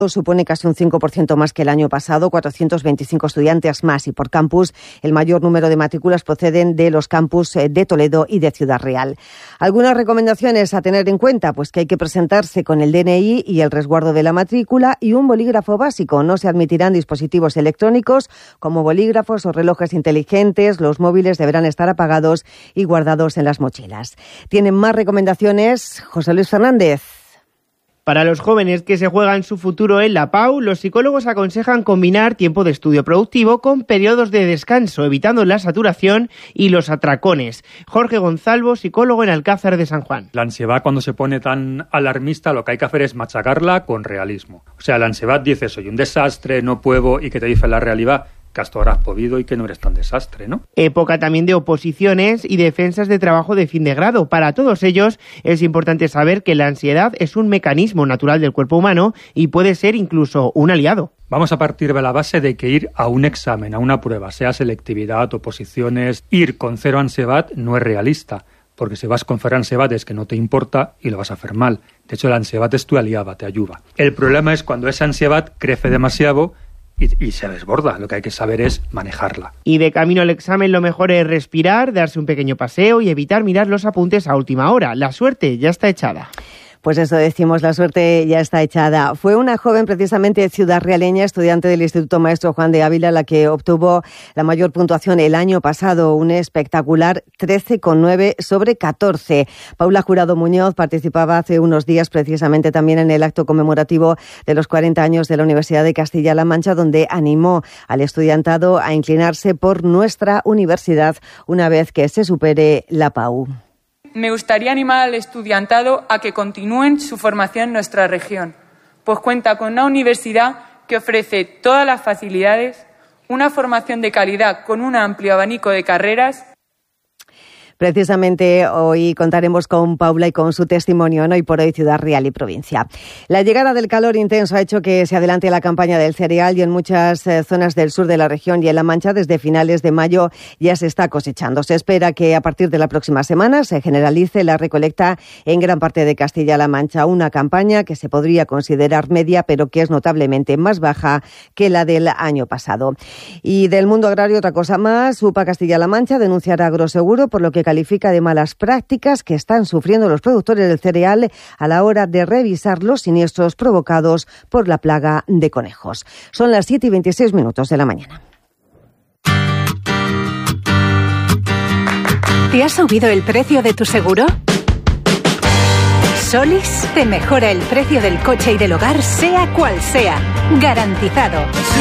supone casi un 5% más que el año pasado, 425 estudiantes más, y por campus el mayor número de matrículas proceden de los campus de Toledo y de Ciudad Real. Algunas recomendaciones a tener en cuenta, pues que hay que presentarse con el DNI y el resguardo de la matrícula y un bolígrafo básico. No se admitirán dispositivos electrónicos como bolígrafos o relojes inteligentes. Los móviles deberán estar apagados y guardados en las mochilas. Tienen más recomendaciones José Luis Fernández. Para los jóvenes que se juegan su futuro en la PAU, los psicólogos aconsejan combinar tiempo de estudio productivo con periodos de descanso, evitando la saturación y los atracones. Jorge Gonzalvo, psicólogo en Alcázar de San Juan. La ansiedad, cuando se pone tan alarmista, lo que hay que hacer es machacarla con realismo. O sea, la ansiedad dice soy un desastre, no puedo, y que te dice la realidad que hasta ahora has podido y que no eres tan desastre, ¿no? Época también de oposiciones y defensas de trabajo de fin de grado. Para todos ellos es importante saber que la ansiedad es un mecanismo natural del cuerpo humano y puede ser incluso un aliado. Vamos a partir de la base de que ir a un examen, a una prueba, sea selectividad, oposiciones, ir con cero ansiedad no es realista, porque si vas con cero ansiedad es que no te importa y lo vas a hacer mal. De hecho, la ansiedad es tu aliada, te ayuda. El problema es cuando esa ansiedad crece demasiado y se desborda. Lo que hay que saber es manejarla. Y de camino al examen lo mejor es respirar, darse un pequeño paseo y evitar mirar los apuntes a última hora. La suerte ya está echada. Pues eso decimos, la suerte ya está echada. Fue una joven precisamente ciudadrealeña, estudiante del Instituto Maestro Juan de Ávila, la que obtuvo la mayor puntuación el año pasado, un espectacular 13,9 sobre 14. Paula Jurado Muñoz participaba hace unos días precisamente también en el acto conmemorativo de los 40 años de la Universidad de Castilla-La Mancha, donde animó al estudiantado a inclinarse por nuestra universidad una vez que se supere la PAU. Me gustaría animar al estudiantado a que continúen su formación en nuestra región, pues cuenta con una universidad que ofrece todas las facilidades, una formación de calidad con un amplio abanico de carreras. Precisamente hoy contaremos con Paula y con su testimonio en Hoy por Hoy Ciudad Real y Provincia. La llegada del calor intenso ha hecho que se adelante la campaña del cereal y en muchas zonas del sur de la región y en La Mancha desde finales de mayo ya se está cosechando. Se espera que a partir de la próxima semana se generalice la recolecta en gran parte de Castilla-La Mancha, una campaña que se podría considerar media pero que es notablemente más baja que la del año pasado. Y del mundo agrario otra cosa más, UPA Castilla-La Mancha denunciará Agroseguro por lo que califica de malas prácticas que están sufriendo los productores del cereal a la hora de revisar los siniestros provocados por la plaga de conejos. Son las 7:26 de la mañana. ¿Te ha subido el precio de tu seguro? Solis te mejora el precio del coche y del hogar, sea cual sea. Garantizado.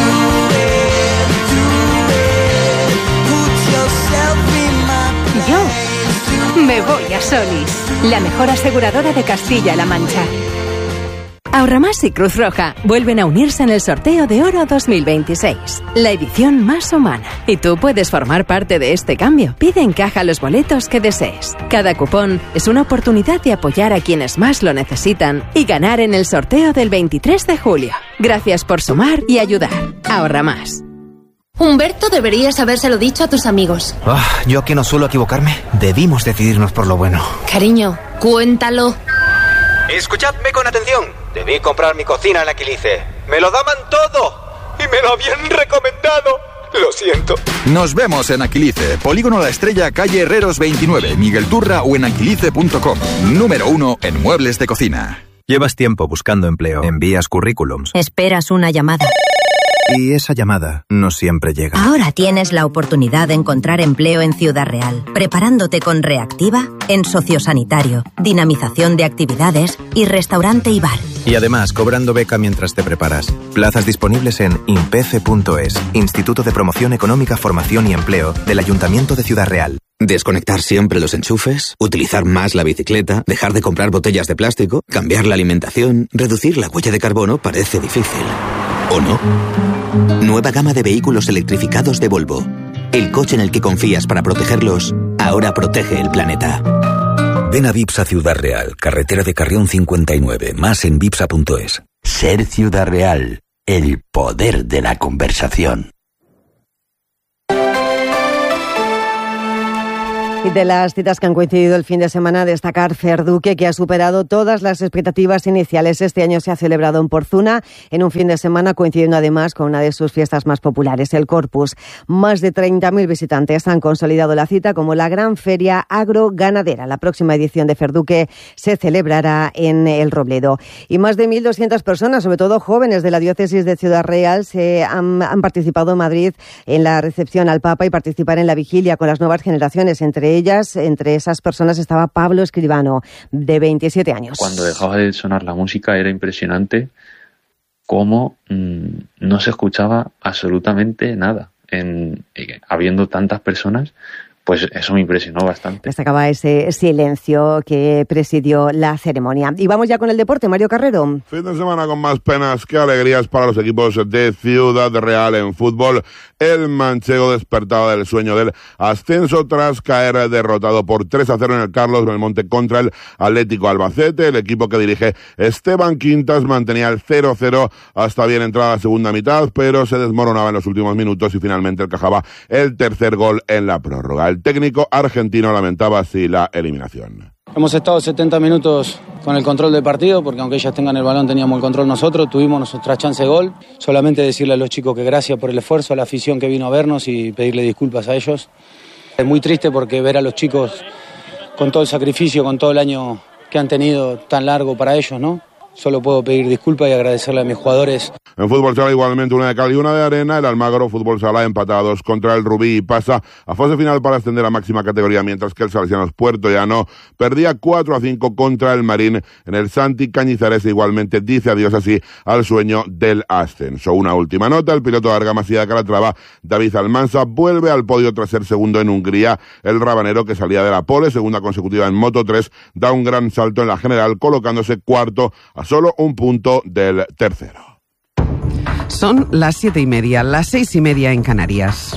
Yo me voy a Solis, la mejor aseguradora de Castilla-La Mancha. Ahorramás y Cruz Roja vuelven a unirse en el sorteo de Oro 2026, la edición más humana. Y tú puedes formar parte de este cambio. Pide en caja los boletos que desees. Cada cupón es una oportunidad de apoyar a quienes más lo necesitan y ganar en el sorteo del 23 de julio. Gracias por sumar y ayudar. Ahorra más. Humberto, deberías habérselo dicho a tus amigos. Yo que no suelo equivocarme, debimos decidirnos por lo bueno. Cariño, cuéntalo. Escuchadme con atención. Debí comprar mi cocina en Aquilice. Me lo daban todo y me lo habían recomendado. Lo siento. Nos vemos en Aquilice, Polígono La Estrella, calle Herreros 29, Miguel Turra o en aquilice.com. Número 1 en muebles de cocina. Llevas tiempo buscando empleo. Envías currículums. Esperas una llamada. Y esa llamada no siempre llega. Ahora tienes la oportunidad de encontrar empleo en Ciudad Real, preparándote con Reactiva en sociosanitario, dinamización de actividades y restaurante y bar. Y además cobrando beca mientras te preparas. Plazas disponibles en impece.es, Instituto de Promoción Económica, Formación y Empleo del Ayuntamiento de Ciudad Real. Desconectar siempre los enchufes, utilizar más la bicicleta, dejar de comprar botellas de plástico, cambiar la alimentación, reducir la huella de carbono parece difícil. ¿O no? Nueva gama de vehículos electrificados de Volvo. El coche en el que confías para protegerlos, ahora protege el planeta. Ven a Vipsa Ciudad Real, carretera de Carrión 59, más en vipsa.es. Ser Ciudad Real, el poder de la conversación. Y de las citas que han coincidido el fin de semana, destacar Ferduque, que ha superado todas las expectativas iniciales. Este año se ha celebrado en Porzuna, en un fin de semana coincidiendo además con una de sus fiestas más populares, el Corpus. Más de 30.000 visitantes han consolidado la cita como la gran feria agroganadera. La próxima edición de Ferduque se celebrará en El Robledo. Y más de 1.200 personas, sobre todo jóvenes de la diócesis de Ciudad Real, han participado en Madrid en la recepción al Papa y participar en la vigilia con las nuevas generaciones. Entre esas personas estaba Pablo Escribano, de 27 años. Cuando dejaba de sonar la música era impresionante cómo no se escuchaba absolutamente nada. Habiendo tantas personas, pues eso me impresionó bastante. Destacaba ese silencio que presidió la ceremonia. Y vamos ya con el deporte, Mario Carrero. Fin de semana con más penas que alegrías para los equipos de Ciudad Real en fútbol. El manchego despertaba del sueño del ascenso tras caer derrotado por 3-0 en el Carlos Belmonte contra el Atlético Albacete. El equipo que dirige Esteban Quintas mantenía el 0-0 hasta bien entrada la segunda mitad, pero se desmoronaba en los últimos minutos y finalmente encajaba el tercer gol en la prórroga. El técnico argentino lamentaba así la eliminación. Hemos estado 70 minutos con el control del partido, porque aunque ellas tengan el balón, teníamos el control nosotros, tuvimos nuestra chance de gol. Solamente decirle a los chicos que gracias por el esfuerzo, a la afición que vino a vernos y pedirle disculpas a ellos. Es muy triste porque ver a los chicos con todo el sacrificio, con todo el año que han tenido tan largo para ellos, ¿no? Solo puedo pedir disculpas y agradecerle a mis jugadores. En fútbol sala igualmente una de cal y una de arena. El Almagro Fútbol Sala empatados contra el Rubí y pasa a fase final para ascender a máxima categoría, mientras que el Salesianos Puerto Llano perdía 4-5 contra el Marín en el Santi Cañizares. Igualmente dice adiós así al sueño del ascenso. Una última nota, el piloto de Argamasía de Calatrava, David Almansa, vuelve al podio tras ser segundo en Hungría. El rabanero, que salía de la pole, segunda consecutiva en Moto3, da un gran salto en la general, colocándose cuarto a solo un punto del tercero. Son las 7:30, las 6:30 en Canarias.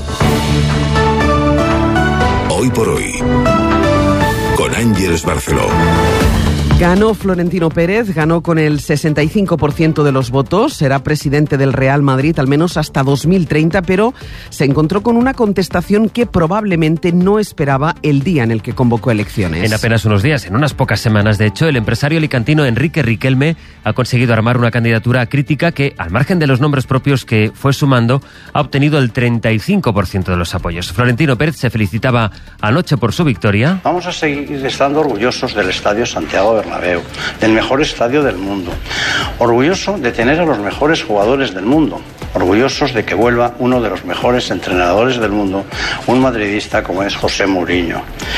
Hoy por hoy, con Ángeles Barceló. Ganó Florentino Pérez, ganó con el 65% de los votos, será presidente del Real Madrid al menos hasta 2030, pero se encontró con una contestación que probablemente no esperaba el día en el que convocó elecciones. En apenas unos días, en unas pocas semanas, de hecho, el empresario alicantino Enrique Riquelme ha conseguido armar una candidatura crítica que, al margen de los nombres propios que fue sumando, ha obtenido el 35% de los apoyos. Florentino Pérez se felicitaba anoche por su victoria. Vamos a seguir estando orgullosos del Estadio Santiago Bernabéu, del mejor estadio del mundo, orgulloso de tener a los mejores jugadores del mundo, orgullosos de que vuelva uno de los mejores entrenadores del mundo, un madridista como es José Mourinho.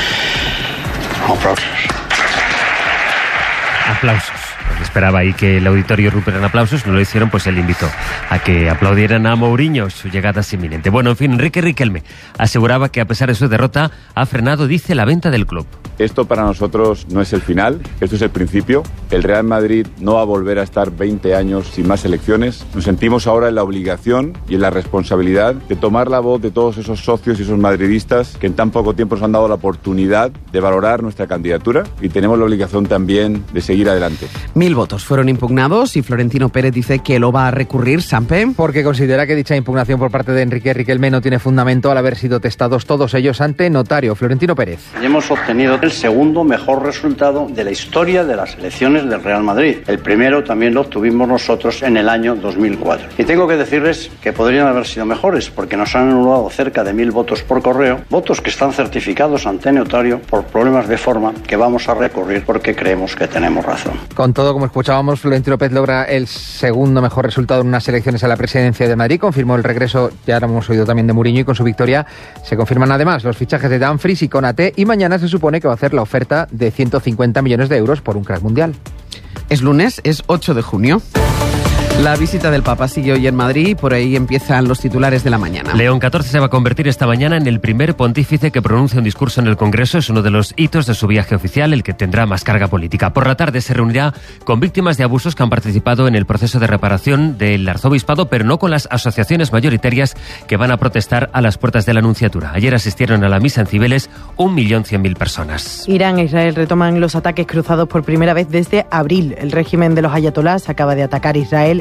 Aplausos. Esperaba ahí que el auditorio rompiera en aplausos, no lo hicieron, pues él invitó a que aplaudieran a Mourinho, su llegada es inminente. Bueno, en fin, Enrique Riquelme aseguraba que a pesar de su derrota ha frenado, dice, la venta del club. Esto para nosotros no es el final, esto es el principio. El Real Madrid no va a volver a estar 20 años sin más elecciones. Nos sentimos ahora en la obligación y en la responsabilidad de tomar la voz de todos esos socios y esos madridistas que en tan poco tiempo nos han dado la oportunidad de valorar nuestra candidatura y tenemos la obligación también de seguir adelante. 1.000 votos fueron impugnados y Florentino Pérez dice que lo va a recurrir, Sampe. Porque considera que dicha impugnación por parte de Enrique Riquelme no tiene fundamento al haber sido testados todos ellos ante notario. Florentino Pérez. Y hemos obtenido el segundo mejor resultado de la historia de las elecciones del Real Madrid. El primero también lo obtuvimos nosotros en el año 2004. Y tengo que decirles que podrían haber sido mejores porque nos han anulado cerca de 1.000 votos por correo, votos que están certificados ante notario por problemas de forma que vamos a recurrir porque creemos que tenemos razón. Con todo, como escuchábamos, Florentino Pérez logra el segundo mejor resultado en unas elecciones a la presidencia de Madrid, confirmó el regreso, ya lo hemos oído también, de Mourinho, y con su victoria se confirman además los fichajes de Dumfries y Konaté, y mañana se supone que va a hacer la oferta de 150 millones de euros por un crack mundial. Es lunes, es 8 de junio. La visita del Papa sigue hoy en Madrid y por ahí empiezan los titulares de la mañana. León XIV se va a convertir esta mañana en el primer pontífice que pronuncia un discurso en el Congreso. Es uno de los hitos de su viaje oficial, el que tendrá más carga política. Por la tarde se reunirá con víctimas de abusos que han participado en el proceso de reparación del arzobispado, pero no con las asociaciones mayoritarias que van a protestar a las puertas de la Nunciatura. Ayer asistieron a la misa en Cibeles 1.100.000 personas. Irán e Israel retoman los ataques cruzados por primera vez desde abril. El régimen de los ayatolás acaba de atacar Israel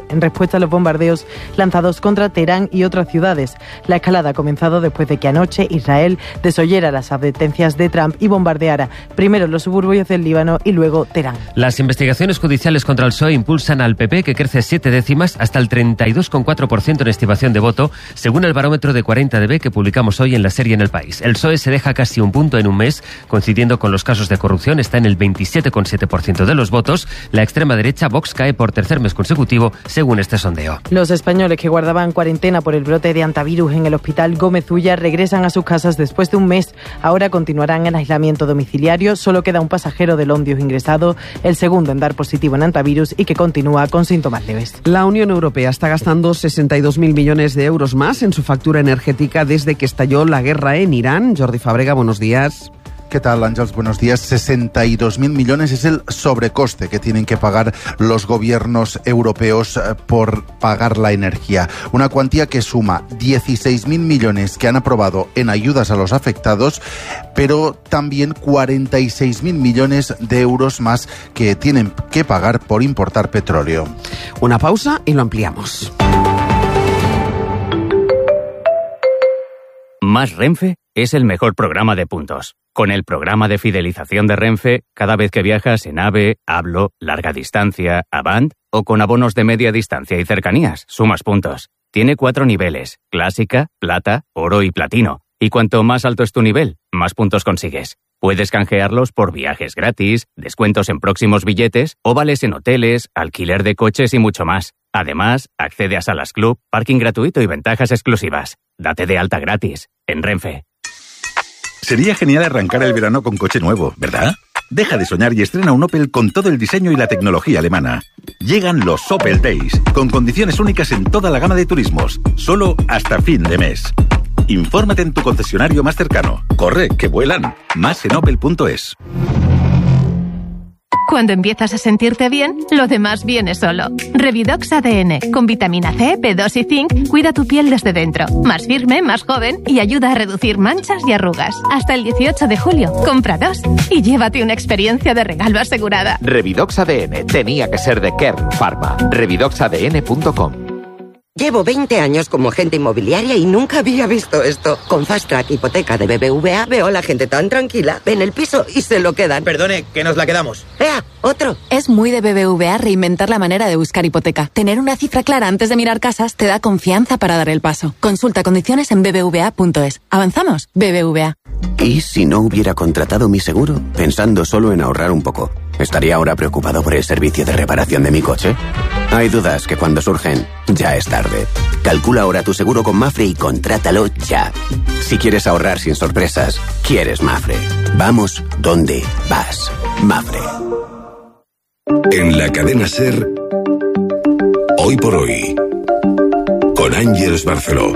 en respuesta a los bombardeos lanzados contra Teherán y otras ciudades. La escalada ha comenzado después de que anoche Israel desoyera las advertencias de Trump y bombardeara primero los suburbios del Líbano y luego Teherán. Las investigaciones judiciales contra el PSOE impulsan al PP, que crece 7 décimas hasta el 32,4% en estimación de voto, según el barómetro de 40dB que publicamos hoy en la serie En el País. El PSOE se deja casi un punto en un mes, coincidiendo con los casos de corrupción, está en el 27,7% de los votos. La extrema derecha, Vox, cae por tercer mes consecutivo, según este sondeo. Los españoles que guardaban cuarentena por el brote de antivirus en el Hospital Gómez Ulla regresan a sus casas después de un mes. Ahora continuarán en aislamiento domiciliario. Solo queda un pasajero del Ondius ingresado, el segundo en dar positivo en antivirus y que continúa con síntomas leves. La Unión Europea está gastando 62.000 millones de euros más en su factura energética desde que estalló la guerra en Irán. Jordi Fabrega, buenos días. ¿Qué tal, Ángels? Buenos días. 62.000 millones es el sobrecoste que tienen que pagar los gobiernos europeos por pagar la energía. Una cuantía que suma 16.000 millones que han aprobado en ayudas a los afectados, pero también 46.000 millones de euros más que tienen que pagar por importar petróleo. Una pausa y lo ampliamos. Más Renfe es el mejor programa de puntos. Con el programa de fidelización de Renfe, cada vez que viajas en AVE, Hablo, Larga Distancia, Avant o con abonos de media distancia y cercanías, sumas puntos. Tiene 4 niveles: Clásica, Plata, Oro y Platino. Y cuanto más alto es tu nivel, más puntos consigues. Puedes canjearlos por viajes gratis, descuentos en próximos billetes o vales en hoteles, alquiler de coches y mucho más. Además, accede a salas club, parking gratuito y ventajas exclusivas. Date de alta gratis en Renfe. Sería genial arrancar el verano con coche nuevo, ¿verdad? Deja de soñar y estrena un Opel con todo el diseño y la tecnología alemana. Llegan los Opel Days, con condiciones únicas en toda la gama de turismos, solo hasta fin de mes. Infórmate en tu concesionario más cercano. Corre, que vuelan. Más en opel.es. Cuando empiezas a sentirte bien, lo demás viene solo. Revidox ADN, con vitamina C, B2 y zinc, cuida tu piel desde dentro. Más firme, más joven y ayuda a reducir manchas y arrugas. Hasta el 18 de julio, compra 2 y llévate una experiencia de regalo asegurada. Revidox ADN tenía que ser de Kern Pharma. Revidoxadn.com. Llevo 20 años como agente inmobiliaria y nunca había visto esto. Con Fast Track Hipoteca de BBVA veo a la gente tan tranquila. Ven el piso y se lo quedan. Perdone, que nos la quedamos. ¡Ea! ¡Otro! Es muy de BBVA reinventar la manera de buscar hipoteca. Tener una cifra clara antes de mirar casas te da confianza para dar el paso. Consulta condiciones en bbva.es. ¿Avanzamos? BBVA. ¿Y si no hubiera contratado mi seguro? Pensando solo en ahorrar un poco. ¿Estaría ahora preocupado por el servicio de reparación de mi coche? Hay dudas que cuando surgen, ya es tarde. Calcula ahora tu seguro con Mafre y contrátalo ya. Si quieres ahorrar sin sorpresas, quieres Mafre. Vamos donde vas. Mafre. En la cadena SER, Hoy por Hoy, con Ángeles Barceló.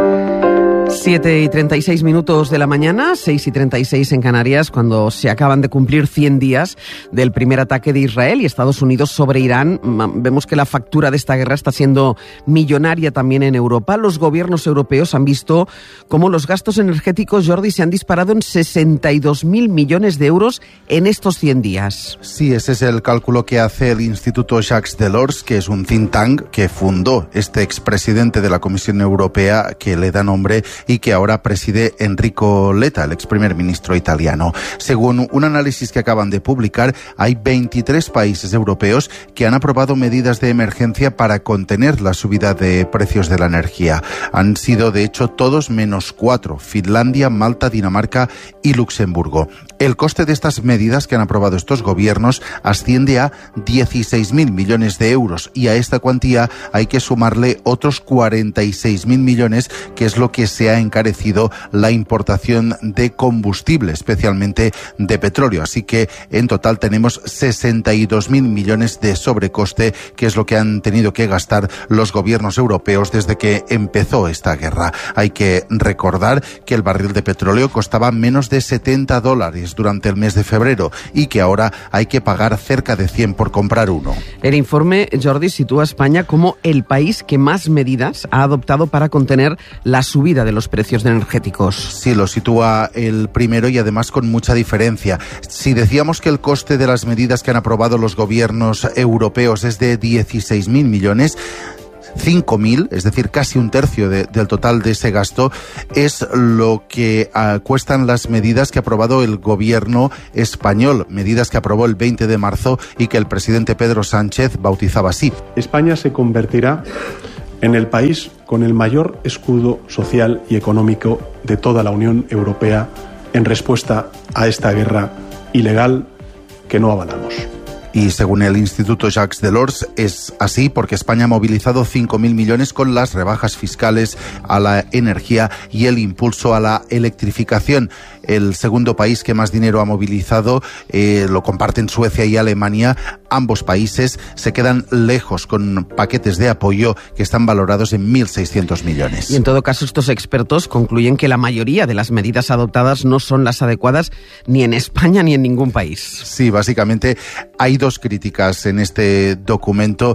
7:36 de la mañana, 6:36 en Canarias, cuando se acaban de cumplir 100 días del primer ataque de Israel y Estados Unidos sobre Irán. Vemos que la factura de esta guerra está siendo millonaria también en Europa. Los gobiernos europeos han visto cómo los gastos energéticos, Jordi, se han disparado en 62.000 millones de euros en estos 100 días. Sí, ese es el cálculo que hace el Instituto Jacques Delors, que es un think tank que fundó este expresidente de la Comisión Europea, que le da nombre y que ahora preside Enrico Letta, el ex primer ministro italiano. Según un análisis que acaban de publicar, hay 23 países europeos que han aprobado medidas de emergencia para contener la subida de precios de la energía. Han sido, de hecho, todos menos 4, Finlandia, Malta, Dinamarca y Luxemburgo. El coste de estas medidas que han aprobado estos gobiernos asciende a 16.000 millones de euros y a esta cuantía hay que sumarle otros 46.000 millones, que es lo que se ha encarecido la importación de combustible, especialmente de petróleo. Así que en total tenemos 62.000 millones de sobrecoste, que es lo que han tenido que gastar los gobiernos europeos desde que empezó esta guerra. Hay que recordar que el barril de petróleo costaba menos de $70 durante el mes de febrero y que ahora hay que pagar cerca de 100 por comprar uno. El informe, Jordi, sitúa a España como el país que más medidas ha adoptado para contener la subida de los precios energéticos. Sí, lo sitúa el primero y además con mucha diferencia. Si decíamos que el coste de las medidas que han aprobado los gobiernos europeos es de 16.000 millones, 5.000, es decir, casi un tercio del total de ese gasto, es lo que cuestan las medidas que ha aprobado el gobierno español, medidas que aprobó el 20 de marzo y que el presidente Pedro Sánchez bautizaba así. España se convertirá en el país con el mayor escudo social y económico de toda la Unión Europea en respuesta a esta guerra ilegal que no avalamos. Y según el Instituto Jacques Delors es así porque España ha movilizado 5.000 millones con las rebajas fiscales a la energía y el impulso a la electrificación. El segundo país que más dinero ha movilizado lo comparten Suecia y Alemania. Ambos países se quedan lejos con paquetes de apoyo que están valorados en 1.600 millones. Y en todo caso, estos expertos concluyen que la mayoría de las medidas adoptadas no son las adecuadas ni en España ni en ningún país. Sí, básicamente hay dos críticas en este documento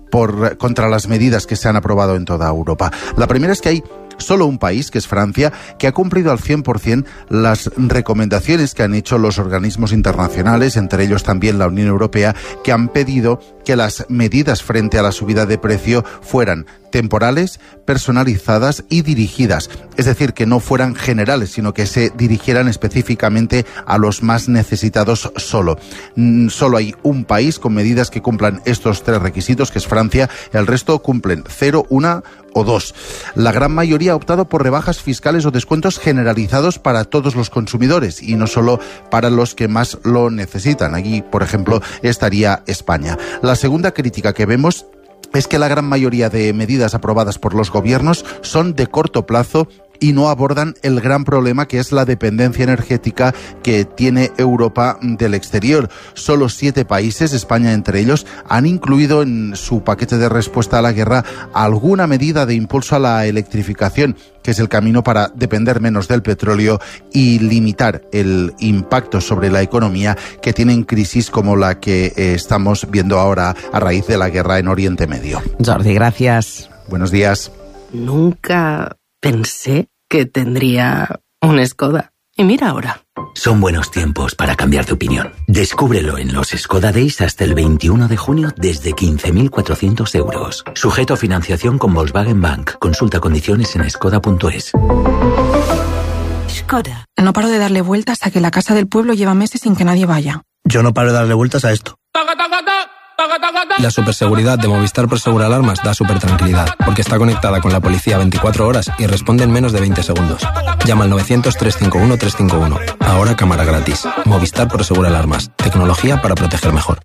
contra las medidas que se han aprobado en toda Europa. La primera es que hay solo un país, que es Francia, que ha cumplido al 100% las recomendaciones que han hecho los organismos internacionales, entre ellos también la Unión Europea, que han pedido que las medidas frente a la subida de precio fueran temporales, personalizadas y dirigidas. Es decir, que no fueran generales, sino que se dirigieran específicamente a los más necesitados solo. Solo hay un país con medidas que cumplan estos tres requisitos, que es Francia. El resto cumplen 0, 1 o 2. La gran mayoría ha optado por rebajas fiscales o descuentos generalizados para todos los consumidores y no solo para los que más lo necesitan. Aquí, por ejemplo, estaría España. La segunda crítica que vemos es que la gran mayoría de medidas aprobadas por los gobiernos son de corto plazo y no abordan el gran problema que es la dependencia energética que tiene Europa del exterior. Solo 7 países, España entre ellos, han incluido en su paquete de respuesta a la guerra alguna medida de impulso a la electrificación, que es el camino para depender menos del petróleo y limitar el impacto sobre la economía que tienen crisis como la que estamos viendo ahora a raíz de la guerra en Oriente Medio. Jordi, gracias. Buenos días. Nunca pensé que tendría un Skoda. Y mira ahora. Son buenos tiempos para cambiar de opinión. Descúbrelo en los Skoda Days hasta el 21 de junio desde 15.400 euros. Sujeto a financiación con Volkswagen Bank. Consulta condiciones en skoda.es. Skoda. No paro de darle vueltas a que la casa del pueblo lleva meses sin que nadie vaya. Yo no paro de darle vueltas a esto. La superseguridad de Movistar Prosegur Alarmas da super tranquilidad, porque está conectada con la policía 24 horas y responde en menos de 20 segundos. Llama al 900-351-351. Ahora cámara gratis. Movistar Prosegur Alarmas. Tecnología para proteger mejor.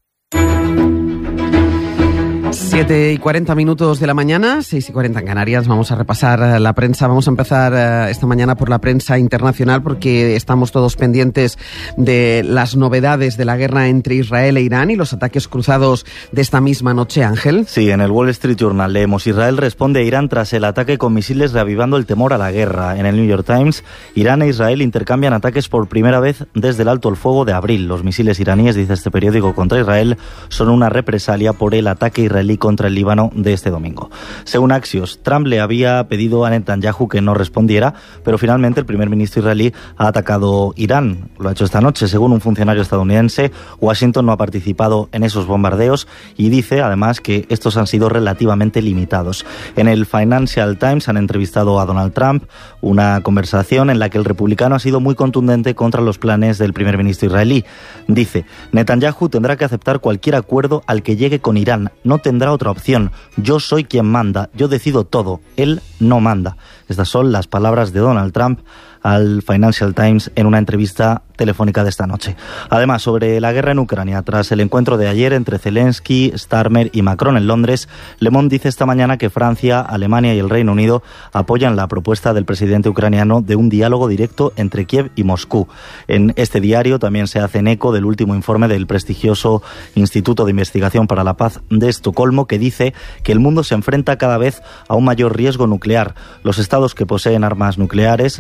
7:40 de la mañana, 6:40 en Canarias. Vamos a repasar la prensa. Vamos a empezar esta mañana por la prensa internacional porque estamos todos pendientes de las novedades de la guerra entre Israel e Irán y los ataques cruzados de esta misma noche, Ángel. Sí, en el Wall Street Journal leemos: Israel responde a Irán tras el ataque con misiles, reavivando el temor a la guerra. En el New York Times, Irán e Israel intercambian ataques por primera vez desde el alto el fuego de abril. Los misiles iraníes, dice este periódico, contra Israel son una represalia por el ataque israelí contra el Líbano de este domingo. Según Axios, Trump le había pedido a Netanyahu que no respondiera, pero finalmente el primer ministro israelí ha atacado Irán. Lo ha hecho esta noche. Según un funcionario estadounidense, Washington no ha participado en esos bombardeos y dice además que estos han sido relativamente limitados. En el Financial Times han entrevistado a Donald Trump, una conversación en la que el republicano ha sido muy contundente contra los planes del primer ministro israelí. Dice: Netanyahu tendrá que aceptar cualquier acuerdo al que llegue con Irán. No tendrá otra opción. Yo soy quien manda. Yo decido todo. Él no manda. Estas son las palabras de Donald Trump al Financial Times en una entrevista telefónica de esta noche. Además, sobre la guerra en Ucrania, tras el encuentro de ayer entre Zelensky, Starmer y Macron en Londres, Le Monde dice esta mañana que Francia, Alemania y el Reino Unido apoyan la propuesta del presidente ucraniano de un diálogo directo entre Kiev y Moscú. En este diario también se hacen eco del último informe del prestigioso Instituto de Investigación para la Paz de Estocolmo, que dice que el mundo se enfrenta cada vez a un mayor riesgo nuclear. Los estados que poseen armas nucleares las están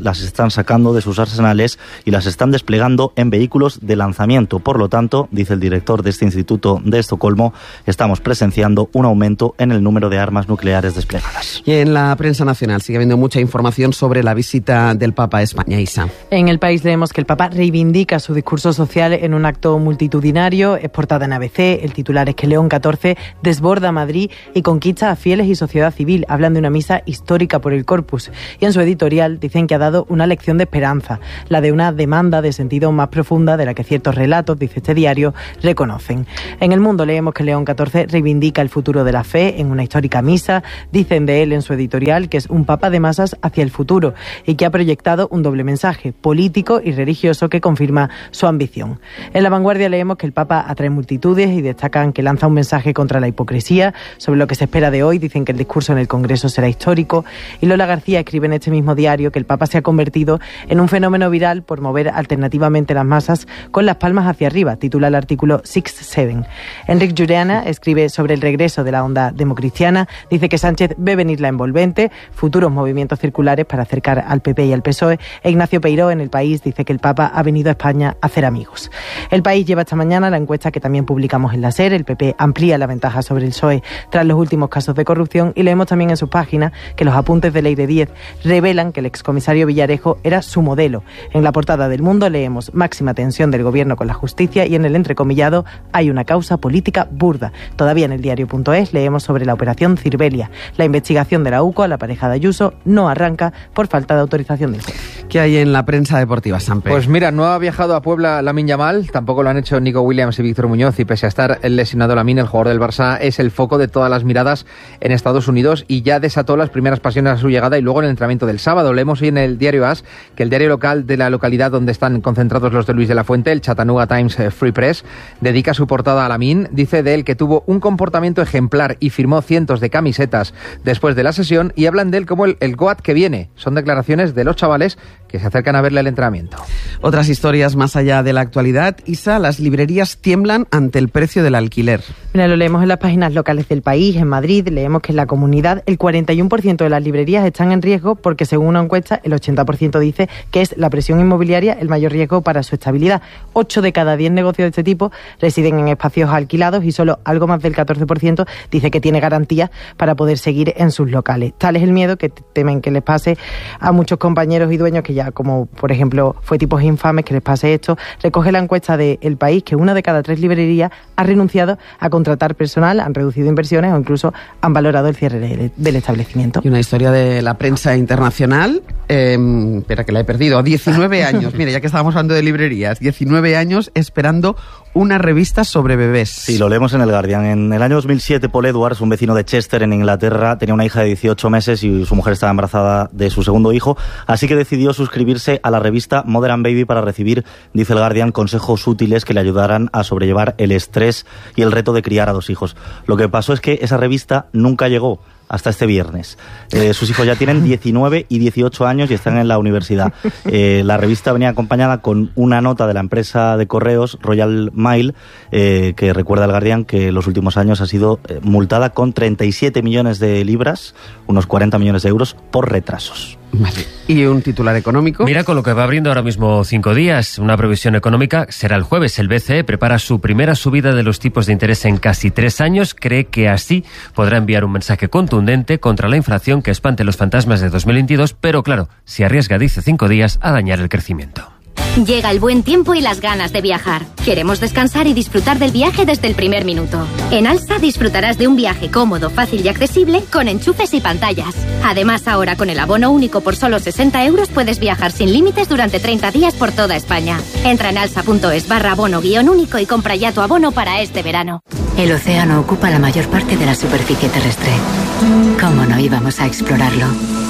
están sacando de sus arsenales y las están desplegando en vehículos de lanzamiento. Por lo tanto, dice el director de este instituto de Estocolmo, estamos presenciando un aumento en el número de armas nucleares desplegadas. Y en la prensa nacional sigue habiendo mucha información sobre la visita del Papa a España. Isa. En El País leemos que el Papa reivindica su discurso social en un acto multitudinario. Es portada en ABC. El titular es que León XIV desborda Madrid y conquista a fieles y sociedad civil. Hablan de una misa histórica por el Corpus. Y en su editorial dicen que ha dado una lección de esperanza, la de una demanda de sentido más profunda de la que ciertos relatos, dice este diario, reconocen. En El Mundo leemos que León XIV reivindica el futuro de la fe en una histórica misa. Dicen de él en su editorial que es un papa de masas hacia el futuro y que ha proyectado un doble mensaje, político y religioso, que confirma su ambición. En La Vanguardia leemos que el papa atrae multitudes y destacan que lanza un mensaje contra la hipocresía. Sobre lo que se espera de hoy, dicen que el discurso en el Congreso será histórico. Y Lola García escribe en este mismo diario que el papa se ha convertido en un fenómeno viral por mover alternativamente las masas con las palmas hacia arriba, titula el artículo 6-7. Enric Jureana escribe sobre el regreso de la onda democristiana. Dice que Sánchez ve venir la envolvente, futuros movimientos circulares para acercar al PP y al PSOE. E Ignacio Peiró en El País dice que el Papa ha venido a España a hacer amigos. El País lleva esta mañana la encuesta que también publicamos en la SER. El PP amplía la ventaja sobre el PSOE tras los últimos casos de corrupción, y leemos también en sus páginas que los apuntes de Leire Díez revelan que el excomisario Villarejo era su modelo. En la portada del Mundo leemos máxima tensión del gobierno con la justicia, y en el entrecomillado hay una causa política burda. Todavía en el diario.es leemos sobre la operación Cirbelia. La investigación de la UCO a la pareja de Ayuso no arranca por falta de autorización del juez. ¿Qué hay en la prensa deportiva, Sampe? Pues mira, no ha viajado a Puebla Lamine Yamal, tampoco lo han hecho Nico Williams y Víctor Muñoz, y pese a estar lesionado Lamine, el jugador del Barça es el foco de todas las miradas en Estados Unidos y ya desató las primeras pasiones a su llegada y luego en el entrenamiento del sábado. Leemos hoy en el diario AS que el diario local de la localidad donde están concentrados los de Luis de la Fuente, el Chattanooga Times Free Press, dedica su portada a Lamine. Dice de él que tuvo un comportamiento ejemplar y firmó cientos de camisetas después de la sesión, y hablan de él como el GOAT que viene. Son declaraciones de los chavales que se acercan a verle el entrenamiento. Otras historias más allá de la actualidad. Isa, las librerías tiemblan ante el precio del alquiler. Mira, lo leemos en las páginas locales del País. En Madrid leemos que en la comunidad el 41% de las librerías están en riesgo porque, según una encuesta, el 80% dice que es la presión inmobiliaria el mayor riesgo para su estabilidad. 8 de cada 10 negocios de este tipo residen en espacios alquilados y solo algo más del 14% dice que tiene garantías para poder seguir en sus locales. Tal es el miedo que temen que les pase a muchos compañeros y dueños que ya, como por ejemplo fue Tipos Infames, que les pase esto. Recoge la encuesta de El País que 1 de cada 3 librerías ha renunciado a contratar personal, han reducido inversiones o incluso han valorado el cierre del establecimiento. Y una historia de la prensa internacional, espera que la he perdido, 19 años, mire, ya que estábamos hablando de librerías, 19 años esperando una revista sobre bebés. Sí, lo leemos en el Guardian. En el año 2007, Paul Edwards, un vecino de Chester en Inglaterra, tenía una hija de 18 meses y su mujer estaba embarazada de su segundo hijo, así que decidió suscribirse a la revista Mother and Baby para recibir, dice el Guardian, consejos útiles que le ayudaran a sobrellevar el estrés y el reto de criar a 2 hijos. Lo que pasó es que esa revista nunca llegó hasta este viernes. Sus hijos ya tienen 19 y 18 años y están en la universidad. La revista venía acompañada con una nota de la empresa de correos Royal Mail, que recuerda al Guardian que en los últimos años ha sido multada con 37 millones de libras, unos 40 millones de euros, por retrasos. Vale. ¿Y un titular económico? Mira, con lo que va abriendo ahora mismo 5 días, una previsión económica será el jueves. El BCE prepara su primera subida de los tipos de interés en casi 3 años. Cree que así podrá enviar un mensaje contundente contra la inflación que espante los fantasmas de 2022, pero claro, se arriesga, dice 5 días, a dañar el crecimiento. Llega el buen tiempo y las ganas de viajar. Queremos descansar y disfrutar del viaje desde el primer minuto. En Alsa disfrutarás de un viaje cómodo, fácil y accesible con enchufes y pantallas. Además, ahora con el abono único por solo 60 euros puedes viajar sin límites durante 30 días por toda España. Entra en alsa.es/abono-único y compra ya tu abono para este verano. El océano ocupa la mayor parte de la superficie terrestre. ¿Cómo no íbamos a explorarlo?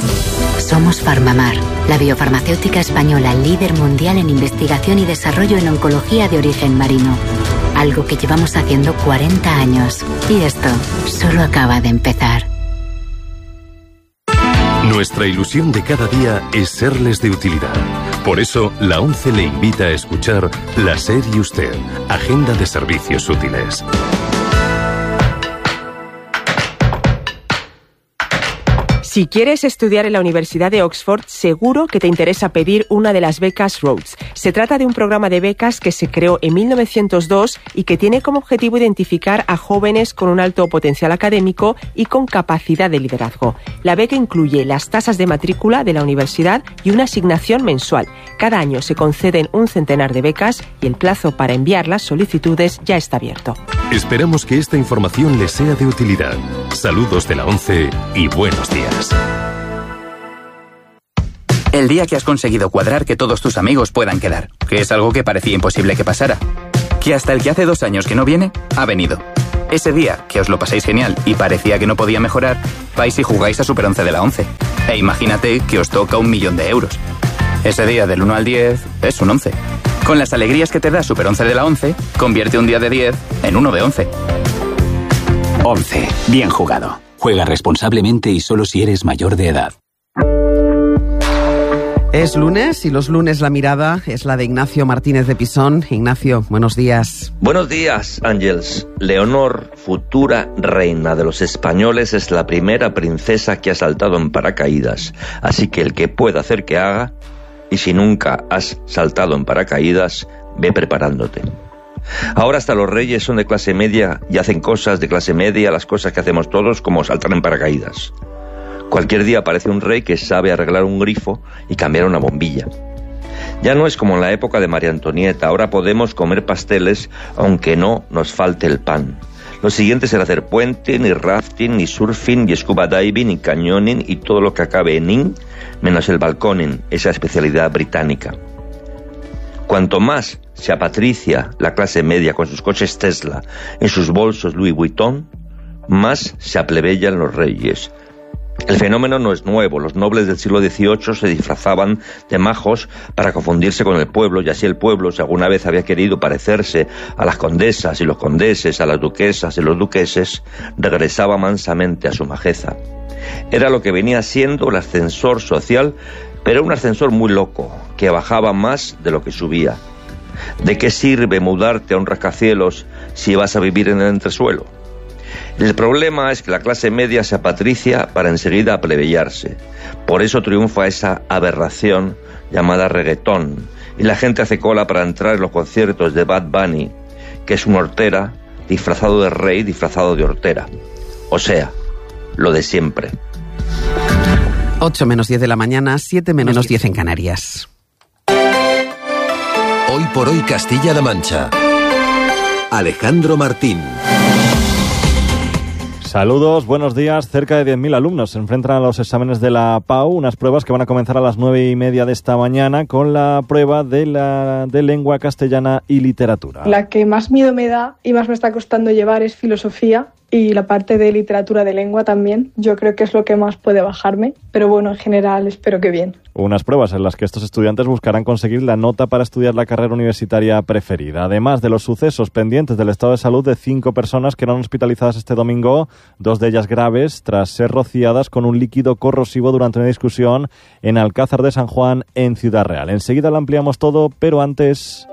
Somos Farmamar, la biofarmacéutica española líder mundial en investigación y desarrollo en oncología de origen marino. Algo que llevamos haciendo 40 años. Y esto solo acaba de empezar. Nuestra ilusión de cada día es serles de utilidad. Por eso, la ONCE le invita a escuchar La SER y Usted, Agenda de Servicios Útiles. Si quieres estudiar en la Universidad de Oxford, seguro que te interesa pedir una de las becas Rhodes. Se trata de un programa de becas que se creó en 1902 y que tiene como objetivo identificar a jóvenes con un alto potencial académico y con capacidad de liderazgo. La beca incluye las tasas de matrícula de la universidad y una asignación mensual. Cada año se conceden un centenar de becas y el plazo para enviar las solicitudes ya está abierto. Esperamos que esta información les sea de utilidad. Saludos de la ONCE y buenos días. El día que has conseguido cuadrar que todos tus amigos puedan quedar, que es algo que parecía imposible que pasara. Que hasta el que hace 2 años que no viene, ha venido. Ese día que os lo pasáis genial y parecía que no podía mejorar, vais y jugáis a Super 11 de la ONCE. E imagínate que os toca 1.000.000 euros. Ese día del 1 al 10 es un 11. Con las alegrías que te da Super 11 de la ONCE, convierte un día de 10 en uno de 11. 11. Bien jugado. Juega responsablemente y solo si eres mayor de edad. Es lunes y los lunes la mirada es la de Ignacio Martínez de Pisón. Ignacio, buenos días. Buenos días, Ángels. Leonor, futura reina de los españoles, es la primera princesa que ha saltado en paracaídas. Así que el que pueda hacer que haga, y si nunca has saltado en paracaídas, ve preparándote. Ahora hasta los reyes son de clase media y hacen cosas de clase media, las cosas que hacemos todos, como saltar en paracaídas. Cualquier día aparece un rey que sabe arreglar un grifo y cambiar una bombilla. Ya no es como en la época de María Antonieta, ahora podemos comer pasteles aunque no nos falte el pan. Lo siguiente será hacer puente, ni rafting, ni surfing, ni scuba diving, ni cañoning y todo lo que acabe en in, menos el balconing, esa especialidad británica. Cuanto más se apatricia la clase media con sus coches Tesla, en sus bolsos Louis Vuitton, más se aplebeyan los reyes. El fenómeno no es nuevo. Los nobles del siglo XVIII se disfrazaban de majos para confundirse con el pueblo, y así el pueblo, si alguna vez había querido parecerse a las condesas y los condeses, a las duquesas y los duqueses, regresaba mansamente a su majeza. Era lo que venía siendo el ascensor social, pero un ascensor muy loco, que bajaba más de lo que subía. ¿De qué sirve mudarte a un rascacielos si vas a vivir en el entresuelo? El problema es que la clase media se apatricia para enseguida aplebeyarse. Por eso triunfa esa aberración llamada reggaetón, y la gente hace cola para entrar en los conciertos de Bad Bunny, que es un hortera disfrazado de rey, disfrazado de hortera. O sea, lo de siempre. 8 menos 10 de la mañana, 7 menos 10 en Canarias. Hoy por hoy Castilla-La Mancha. Alejandro Martín. Saludos, buenos días. Cerca de 10.000 alumnos se enfrentan a los exámenes de la PAU, unas pruebas que van a comenzar a las 9:30 de esta mañana con la prueba de lengua castellana y literatura. La que más miedo me da y más me está costando llevar es filosofía, y la parte de literatura de lengua también. Yo creo que es lo que más puede bajarme, pero bueno, en general espero que bien. Unas pruebas en las que estos estudiantes buscarán conseguir la nota para estudiar la carrera universitaria preferida. Además de los sucesos pendientes del estado de salud de 5 personas que eran hospitalizadas este domingo, 2 de ellas graves, tras ser rociadas con un líquido corrosivo durante una discusión en Alcázar de San Juan, en Ciudad Real. Enseguida lo ampliamos todo, pero antes...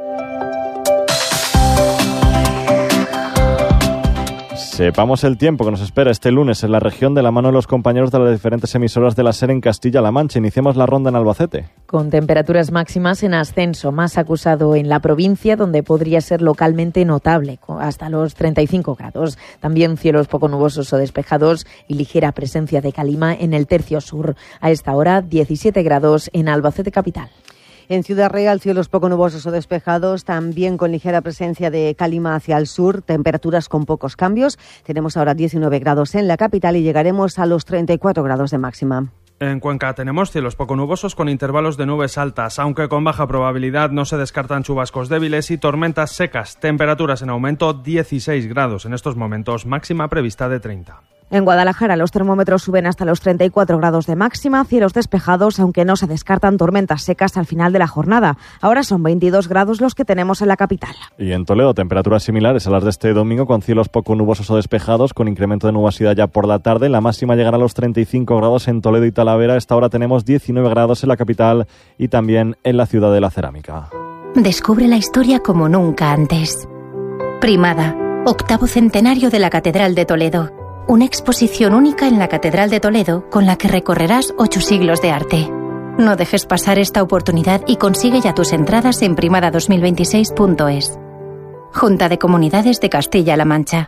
sepamos el tiempo que nos espera este lunes en la región de la mano de los compañeros de las diferentes emisoras de la SER en Castilla-La Mancha. Iniciemos la ronda en Albacete. Con temperaturas máximas en ascenso, más acusado en la provincia, donde podría ser localmente notable, hasta los 35 grados. También cielos poco nubosos o despejados y ligera presencia de calima en el tercio sur. A esta hora, 17 grados en Albacete capital. En Ciudad Real, cielos poco nubosos o despejados, también con ligera presencia de calima hacia el sur, temperaturas con pocos cambios. Tenemos ahora 19 grados en la capital y llegaremos a los 34 grados de máxima. En Cuenca tenemos cielos poco nubosos con intervalos de nubes altas, aunque con baja probabilidad no se descartan chubascos débiles y tormentas secas. Temperaturas en aumento, 16 grados en estos momentos, máxima prevista de 30. En Guadalajara los termómetros suben hasta los 34 grados de máxima, cielos despejados, aunque no se descartan tormentas secas al final de la jornada. Ahora son 22 grados los que tenemos en la capital. Y en Toledo, temperaturas similares a las de este domingo, con cielos poco nubosos o despejados, con incremento de nubosidad ya por la tarde. La máxima llegará a los 35 grados en Toledo y Talavera. A esta hora tenemos 19 grados en la capital y también en la ciudad de la cerámica. Descubre la historia como nunca antes. Primada, 8º centenario de la Catedral de Toledo. una exposición única en la Catedral de Toledo con la que recorrerás 8 siglos de arte. No dejes pasar esta oportunidad y consigue ya tus entradas en primada2026.es. Junta de Comunidades de Castilla-La Mancha.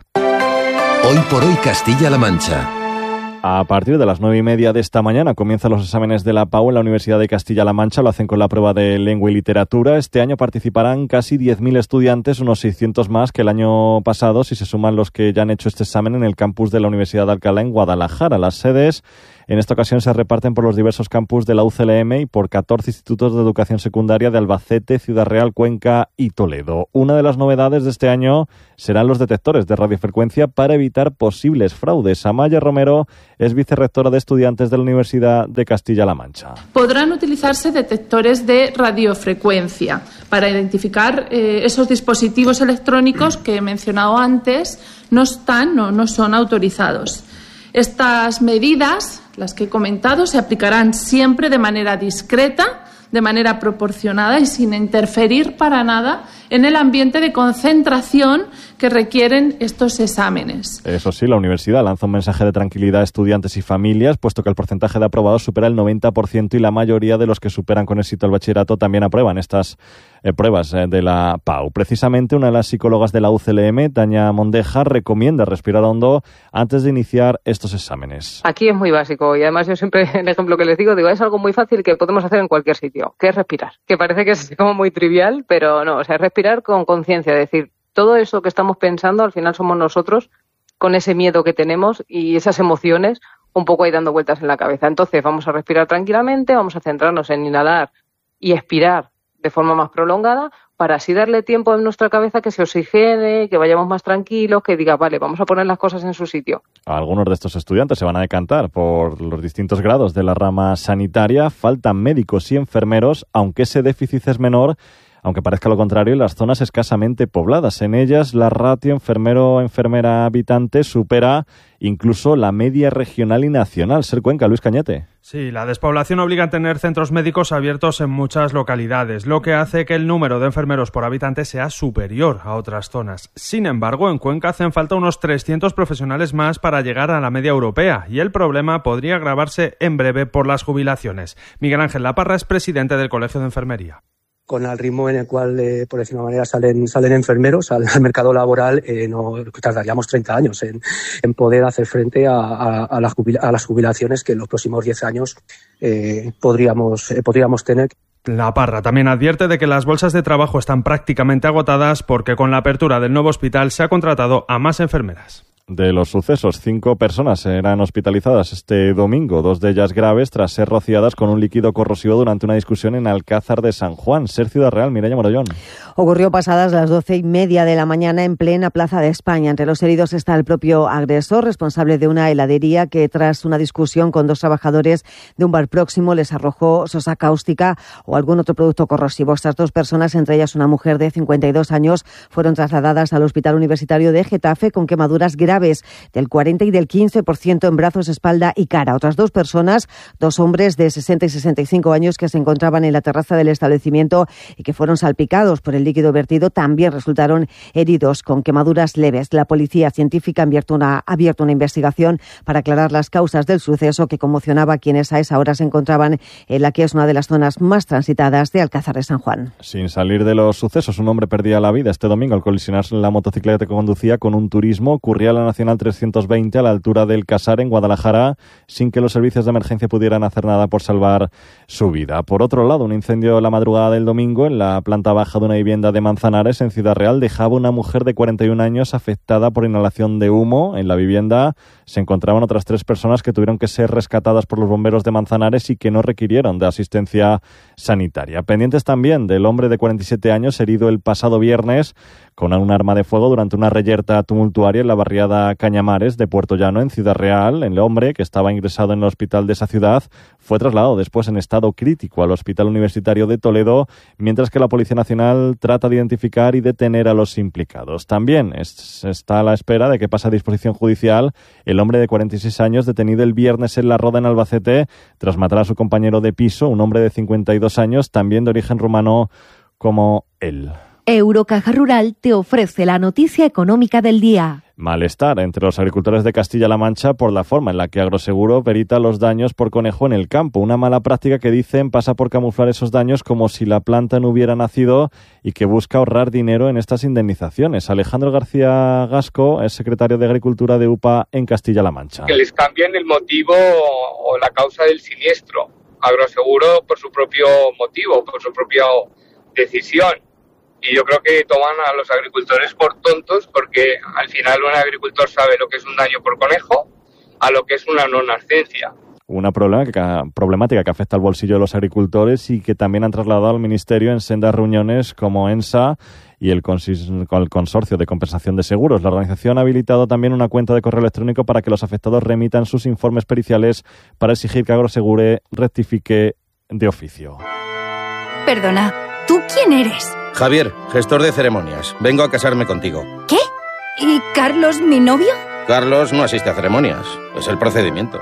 Hoy por hoy Castilla-La Mancha. A partir de las 9:30 de esta mañana comienzan los exámenes de la PAU en la Universidad de Castilla-La Mancha. Lo hacen con la prueba de lengua y literatura. Este año participarán casi 10.000 estudiantes, unos 600 más que el año pasado, si se suman los que ya han hecho este examen en el campus de la Universidad de Alcalá en Guadalajara. Las sedes en esta ocasión se reparten por los diversos campus de la UCLM y por 14 institutos de educación secundaria de Albacete, Ciudad Real, Cuenca y Toledo. Una de las novedades de este año serán los detectores de radiofrecuencia para evitar posibles fraudes. Amaya Romero es vicerrectora de estudiantes de la Universidad de Castilla-La Mancha. Podrán utilizarse detectores de radiofrecuencia para identificar esos dispositivos electrónicos que he mencionado antes no son autorizados. Estas medidas, las que he comentado, se aplicarán siempre de manera discreta, de manera proporcionada y sin interferir para nada en el ambiente de concentración que requieren estos exámenes. Eso sí, la universidad lanza un mensaje de tranquilidad a estudiantes y familias, puesto que el porcentaje de aprobados supera el 90% y la mayoría de los que superan con éxito el bachillerato también aprueban estas pruebas de la PAU. Precisamente, una de las psicólogas de la UCLM, Tania Mondeja, recomienda respirar hondo antes de iniciar estos exámenes. Aquí es muy básico y además yo siempre, el ejemplo que les digo, es algo muy fácil que podemos hacer en cualquier sitio, que es respirar. Que parece que es como muy trivial, pero no, o sea, respirar con conciencia, es decir, todo eso que estamos pensando al final somos nosotros con ese miedo que tenemos y esas emociones un poco ahí dando vueltas en la cabeza. Entonces vamos a respirar tranquilamente, vamos a centrarnos en inhalar y expirar de forma más prolongada para así darle tiempo en nuestra cabeza que se oxigene, que vayamos más tranquilos, que diga, vale, vamos a poner las cosas en su sitio. Algunos de estos estudiantes se van a decantar por los distintos grados de la rama sanitaria. Faltan médicos y enfermeros, aunque ese déficit es menor, aunque parezca lo contrario, en las zonas escasamente pobladas. En ellas, la ratio enfermero-enfermera-habitante supera incluso la media regional y nacional. Ser Cuenca, Luis Cañete. Sí, la despoblación obliga a tener centros médicos abiertos en muchas localidades, lo que hace que el número de enfermeros por habitante sea superior a otras zonas. Sin embargo, en Cuenca hacen falta unos 300 profesionales más para llegar a la media europea, y el problema podría agravarse en breve por las jubilaciones. Miguel Ángel Laparra es presidente del Colegio de Enfermería. Con el ritmo en el cual, por decirlo de una manera, salen enfermeros al mercado laboral, no tardaríamos 30 años en poder hacer frente a las jubilaciones que en los próximos 10 años podríamos tener. Laparra también advierte de que las bolsas de trabajo están prácticamente agotadas porque con la apertura del nuevo hospital se ha contratado a más enfermeras. De los sucesos, 5 personas eran hospitalizadas este domingo, 2 de ellas graves tras ser rociadas con un líquido corrosivo durante una discusión en Alcázar de San Juan. Ser Ciudad Real, Mireia Morollón. Ocurrió pasadas las 12:30 de la mañana en plena Plaza de España. Entre los heridos está el propio agresor, responsable de una heladería que tras una discusión con 2 trabajadores de un bar próximo les arrojó sosa cáustica o algún otro producto corrosivo. Estas 2 personas, entre ellas una mujer de 52 años, fueron trasladadas al Hospital Universitario de Getafe con quemaduras graves del 40 y del 15% en brazos, espalda y cara. Otras 2 personas, 2 hombres de 60 y 65 años que se encontraban en la terraza del establecimiento y que fueron salpicados por el líquido vertido, también resultaron heridos con quemaduras leves. La policía científica ha abierto una investigación para aclarar las causas del suceso que conmocionaba a quienes a esa hora se encontraban en la que es una de las zonas más transitadas de Alcázar de San Juan. Sin salir de los sucesos, un hombre perdía la vida este domingo al colisionarse en la motocicleta que conducía con un turismo. Ocurría la Nacional 320 a la altura del Casar en Guadalajara, sin que los servicios de emergencia pudieran hacer nada por salvar su vida. Por otro lado, un incendio la madrugada del domingo en la planta baja de una vivienda de Manzanares, en Ciudad Real, dejaba una mujer de 41 años afectada por inhalación de humo. En la vivienda se encontraban otras 3 personas que tuvieron que ser rescatadas por los bomberos de Manzanares y que no requirieron de asistencia sanitaria. Pendientes también del hombre de 47 años herido el pasado viernes con un arma de fuego durante una reyerta tumultuaria en la barriada Cañamares de Puerto Llano, en Ciudad Real. El hombre, que estaba ingresado en el hospital de esa ciudad, fue trasladado después en estado crítico al Hospital Universitario de Toledo, mientras que la Policía Nacional trata de identificar y detener a los implicados. También está a la espera de que pase a disposición judicial el hombre de 46 años detenido el viernes en La Roda, en Albacete, tras matar a su compañero de piso, un hombre de 52 años, también de origen rumano como él. Eurocaja Rural te ofrece la noticia económica del día. Malestar entre los agricultores de Castilla-La Mancha por la forma en la que Agroseguro perita los daños por conejo en el campo. Una mala práctica que dicen pasa por camuflar esos daños como si la planta no hubiera nacido y que busca ahorrar dinero en estas indemnizaciones. Alejandro García Gasco es secretario de Agricultura de UPA en Castilla-La Mancha. Que les cambien el motivo o la causa del siniestro. Agroseguro por su propio motivo, por su propia decisión. Y yo creo que toman a los agricultores por tontos, porque al final un agricultor sabe lo que es un daño por conejo a lo que es una no nascencia. Una problemática que afecta al bolsillo de los agricultores y que también han trasladado al Ministerio en sendas reuniones como ENSA y el Consorcio de Compensación de Seguros. La organización ha habilitado también una cuenta de correo electrónico para que los afectados remitan sus informes periciales para exigir que Agrosegure rectifique de oficio. Perdona, ¿tú quién eres? Javier, gestor de ceremonias. Vengo a casarme contigo. ¿Qué? ¿Y Carlos, mi novio? Carlos no asiste a ceremonias. Es el procedimiento.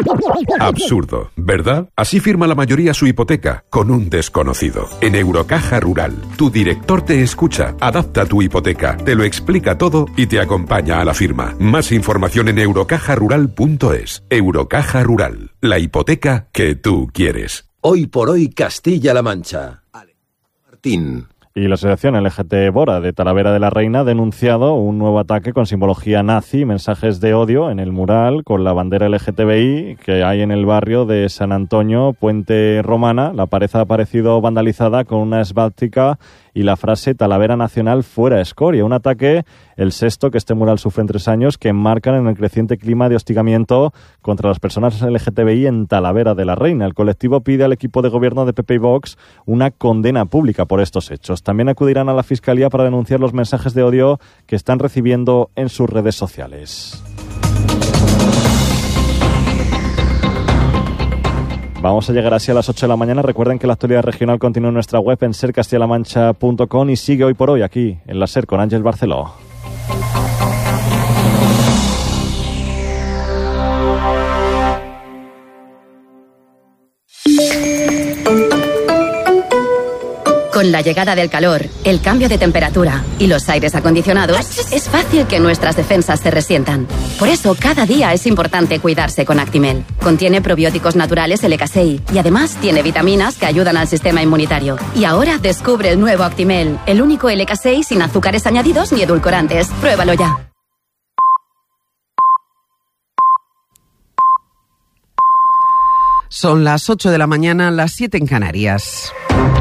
Absurdo, ¿verdad? Así firma la mayoría su hipoteca, con un desconocido. En Eurocaja Rural, tu director te escucha, adapta tu hipoteca, te lo explica todo y te acompaña a la firma. Más información en eurocajarural.es. Eurocaja Rural, la hipoteca que tú quieres. Hoy por hoy Castilla-La Mancha. Martín. Y la asociación LGT Bora de Talavera de la Reina ha denunciado un nuevo ataque con simbología nazi y mensajes de odio en el mural con la bandera LGTBI que hay en el barrio de San Antonio, Puente Romana. La pared ha aparecido vandalizada con una esvástica y la frase Talavera Nacional fuera escoria. Un ataque, el sexto que este mural sufre en 3 años, que enmarcan en el creciente clima de hostigamiento contra las personas LGTBI en Talavera de la Reina. El colectivo pide al equipo de gobierno de PP y Vox una condena pública por estos hechos. También acudirán a la Fiscalía para denunciar los mensajes de odio que están recibiendo en sus redes sociales. Vamos a llegar así a las 8 de la mañana. Recuerden que la actualidad regional continúa en nuestra web en sercastillamancha.com y sigue hoy por hoy aquí en la SER con Ángel Barceló. Con la llegada del calor, el cambio de temperatura y los aires acondicionados, es fácil que nuestras defensas se resientan. Por eso, cada día es importante cuidarse con Actimel. Contiene probióticos naturales LK6 y además tiene vitaminas que ayudan al sistema inmunitario. Y ahora descubre el nuevo Actimel, el único LK6 sin azúcares añadidos ni edulcorantes. Pruébalo ya. Son las 8 de la mañana, las 7 en Canarias.